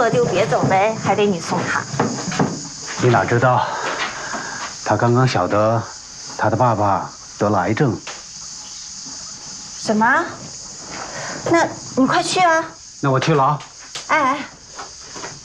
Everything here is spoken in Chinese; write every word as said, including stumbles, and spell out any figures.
了就别走呗，还得你送他。 你哪知道，他刚刚晓得他的爸爸得了癌症。 什么？那你快去啊！ 那我去了啊。 哎哎。